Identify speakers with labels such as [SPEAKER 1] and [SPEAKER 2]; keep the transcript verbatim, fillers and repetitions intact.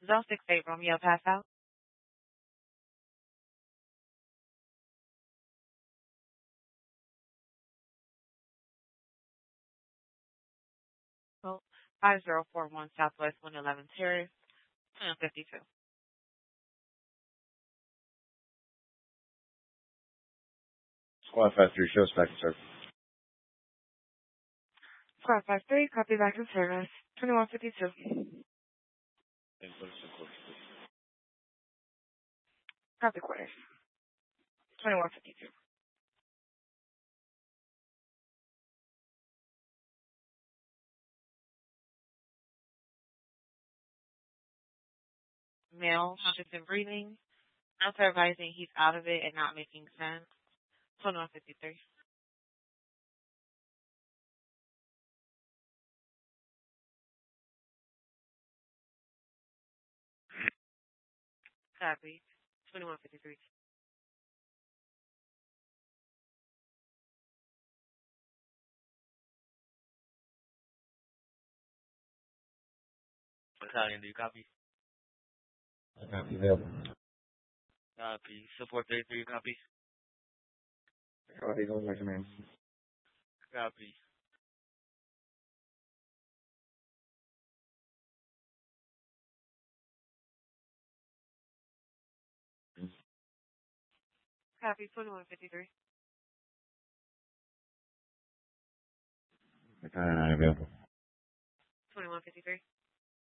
[SPEAKER 1] Zone six eight Romeo pass out. Oh, five zero four one Southwest one eleven Terrace, twenty-one fifty-two.
[SPEAKER 2] Squad five three, show us back in service.
[SPEAKER 1] Squad five three, copy back in service, twenty-one fifty-two.
[SPEAKER 2] And put us in quarters, please.
[SPEAKER 1] Copy quarters, twenty-one fifty-two. Male, conscious and breathing. Not advising he's out of it and not making sense. twenty-one fifty-three. Copy, twenty-one fifty-three.
[SPEAKER 3] Battalion, do you copy?
[SPEAKER 2] Copy available.
[SPEAKER 3] Copy. Support thirty-three, copy.
[SPEAKER 2] Copy, going back to man.
[SPEAKER 3] Copy.
[SPEAKER 1] Copy, twenty-one fifty-three.
[SPEAKER 2] Battalion nine available.
[SPEAKER 1] twenty-one fifty-three.